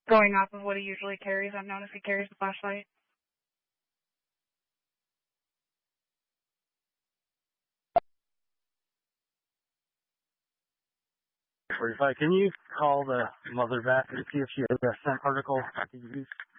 Going off of what he usually carries, I've noticed he carries the flashlight. 45. Can you call the mother back and see if she has a sent article to use?